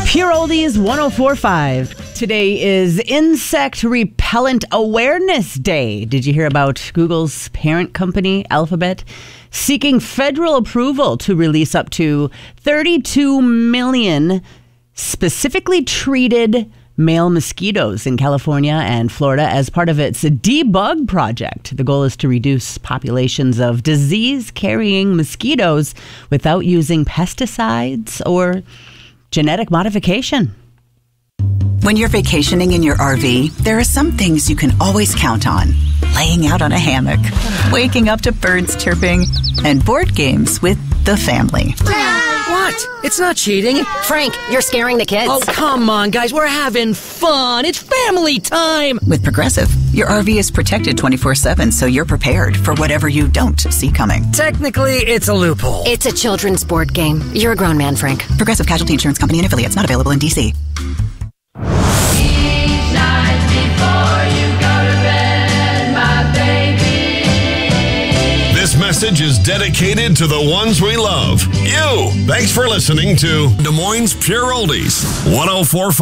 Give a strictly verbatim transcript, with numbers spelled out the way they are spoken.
Pure Oldies one oh four point five. Today is Insect Repellent Awareness Day. Did you hear about Google's parent company, Alphabet, seeking federal approval to release up to thirty-two million specifically treated male mosquitoes in California and Florida as part of its debug project? The goal is to reduce populations of disease-carrying mosquitoes without using pesticides or genetic modification. When you're vacationing in your R V, there are some things you can always count on. Laying out on a hammock, waking up to birds chirping, and board games with the family. What? It's not cheating. Frank, you're scaring the kids. Oh, come on, guys. We're having fun. It's family time. With Progressive, your R V is protected twenty-four seven, so you're prepared for whatever you don't see coming. Technically, it's a loophole. It's a children's board game. You're a grown man, Frank. Progressive Casualty Insurance Company and affiliates, not available in D C. This message is dedicated to the ones we love. You. Thanks for listening to Des Moines Pure Oldies one oh four point five.